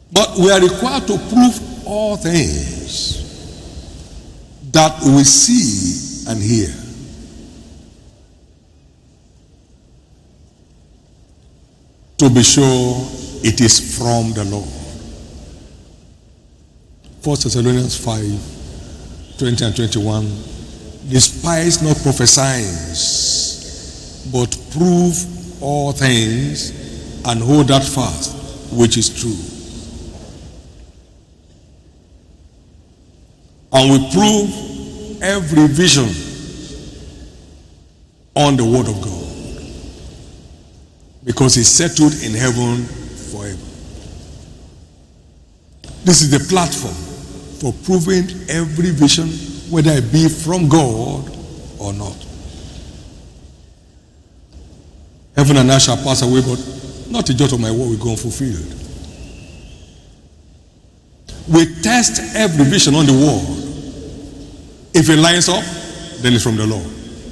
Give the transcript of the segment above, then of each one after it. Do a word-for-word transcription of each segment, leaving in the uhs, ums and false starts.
But we are required to prove all things that we see and hear. To be sure it is from the Lord. First Thessalonians five, twenty and twenty-one. Despise not prophesying, but prove all things and hold that fast which is true. And we prove every vision on the word of God, because it's settled in heaven forever. This is the platform for proving every vision, whether it be from God or not. Heaven and earth shall pass away, but not a jot of my word will go unfulfilled. We test every vision on the word. If it lines up, then it's from the Lord.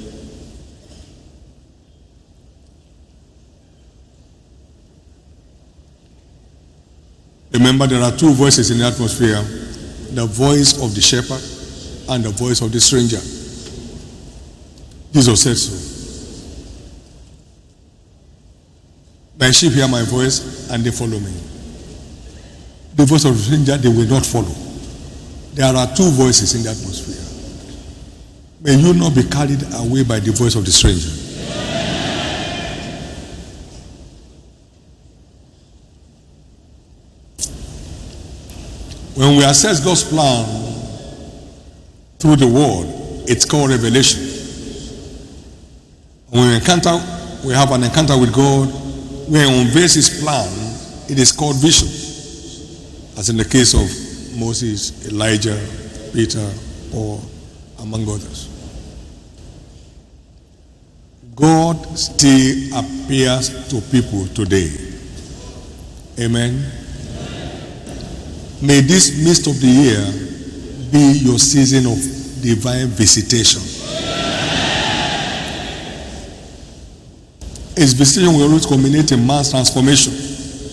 Remember, there are two voices in the atmosphere: the voice of the shepherd and the voice of the stranger. Jesus said so. My sheep hear my voice and they follow me. The voice of the stranger they will not follow. There are two voices in the atmosphere. May you not be carried away by the voice of the stranger. When we assess God's plan through the word, it's called revelation. When we encounter, we have an encounter with God, when he unveils his plan, it is called vision. As in the case of Moses, Elijah, Peter, Paul, among others. God still appears to people today. Amen. May this midst of the year be your season of divine visitation. His visitation will always culminate in man's transformation.